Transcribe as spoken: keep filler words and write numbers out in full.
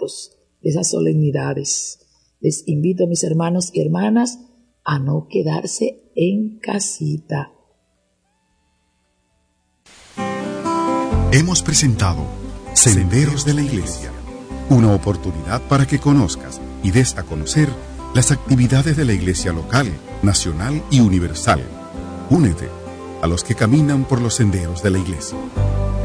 actos, de esas solemnidades. Les invito, mis hermanos y hermanas, a no quedarse en casita. Hemos presentado Senderos de la Iglesia, una oportunidad para que conozcas y des a conocer las actividades de la Iglesia local, nacional y universal. Únete a los que caminan por los senderos de la Iglesia.